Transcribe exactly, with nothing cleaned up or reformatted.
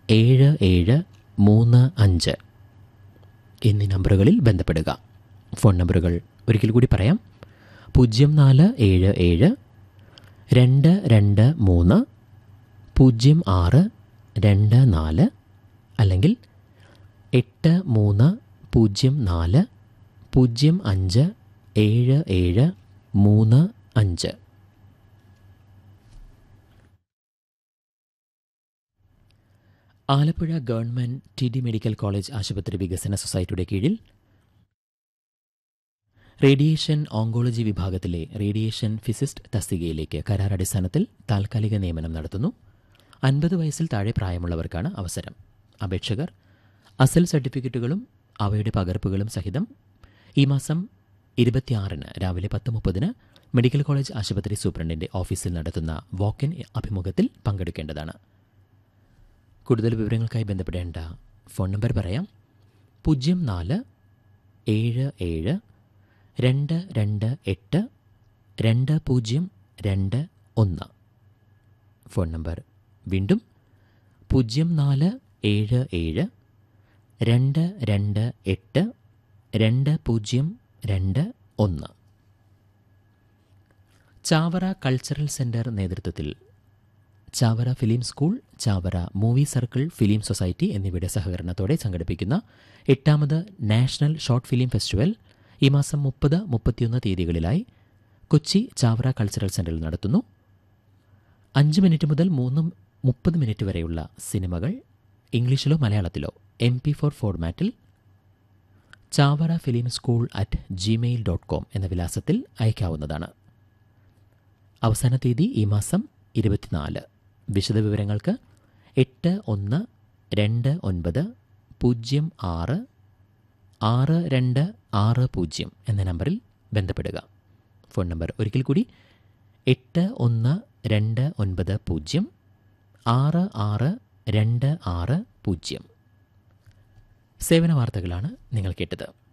ഏഴ് ഏഴ് മൂന്ന് അഞ്ച് എന്നീ നമ്പറുകളിൽ ബന്ധപ്പെടുക. ഫോൺ നമ്പറുകൾ ഒരിക്കൽ കൂടി പറയാം. പൂജ്യം നാല് ഏഴ് ഏഴ് രണ്ട് രണ്ട് മൂന്ന് പൂജ്യം ആറ് രണ്ട് നാല് അല്ലെങ്കിൽ എട്ട് മൂന്ന് പൂജ്യം നാല് പൂജ്യം അഞ്ച് ഏഴ് ഏഴ് മൂന്ന് അഞ്ച്. Alappuzha government T D medical college ആശുപത്രി വികസന സൊസൈറ്റിയുടെ കീഴിൽ റേഡിയേഷൻ ഓങ്കോളജി വിഭാഗത്തിലെ റേഡിയേഷൻ ഫിസിസ്റ്റ് തസ്തികയിലേക്ക് കരാറടിസ്ഥാനത്തിൽ താൽക്കാലിക നിയമനം നടത്തുന്നു. അൻപത് വയസ്സിൽ താഴെ പ്രായമുള്ളവർക്കാണ് അവസരം. അപേക്ഷകർ അസൽ സർട്ടിഫിക്കറ്റുകളും അവയുടെ പകർപ്പുകളും സഹിതം ഈ മാസം ഇരുപത്തിയാറിന് രാവിലെ പത്ത് മുപ്പതിന് മെഡിക്കൽ കോളേജ് ആശുപത്രി സൂപ്രണ്ടിൻ്റെ ഓഫീസിൽ നടത്തുന്ന വാക്ക്-ഇൻ അഭിമുഖത്തിൽ പങ്കെടുക്കേണ്ടതാണ്. കൂടുതൽ വിവരങ്ങൾക്കായി ബന്ധപ്പെടേണ്ട ഫോൺ നമ്പർ പറയാം. പൂജ്യം നാല് ഏഴ് ഏഴ് രണ്ട് രണ്ട് എട്ട് രണ്ട് പൂജ്യം രണ്ട് ഒന്ന്. ഫോൺ നമ്പർ വീണ്ടും പൂജ്യം നാല് ഏഴ് ഏഴ് രണ്ട് രണ്ട് എട്ട് രണ്ട് പൂജ്യം രണ്ട് ഒന്ന്. ചാവറ കൾച്ചറൽ സെൻറ്റർ നേതൃത്വത്തിൽ Chavara film school, Chavara movie circle film society എന്നിവയുടെ സഹകരണത്തോടെ സംഘടിപ്പിക്കുന്ന എട്ടാമത് നാഷണൽ ഷോർട്ട് ഫിലിം ഫെസ്റ്റിവൽ ഈ മാസം മുപ്പത് മുപ്പത്തിയൊന്ന് തീയതികളിലായി കൊച്ചി ചാവറ കൾച്ചറൽ സെൻറ്ററിൽ നടത്തുന്നു. അഞ്ച് മിനിറ്റ് മുതൽ മൂന്ന് മുപ്പത് മിനിറ്റ് വരെയുള്ള സിനിമകൾ ഇംഗ്ലീഷിലോ മലയാളത്തിലോ എം പി ഫോർ ഫോർമാറ്റിൽ Chavara film school at Gmail dot com എന്ന വിലാസത്തിൽ അയക്കാവുന്നതാണ്. അവസാന തീയതി ഈ മാസം ഇരുപത്തിനാല്. വിശദവിവരങ്ങൾക്ക് എട്ട് ഒന്ന് രണ്ട് ഒൻപത് പൂജ്യം ആറ് ആറ് രണ്ട് ആറ് പൂജ്യം എന്ന നമ്പറിൽ ബന്ധപ്പെടുക. ഫോൺ നമ്പർ ഒരിക്കൽ കൂടി എട്ട് ഒന്ന് രണ്ട് ഒൻപത് പൂജ്യം ആറ് ആറ് രണ്ട് ആറ് പൂജ്യം. സേവന വാർത്തകളാണ് നിങ്ങൾ കേട്ടത്.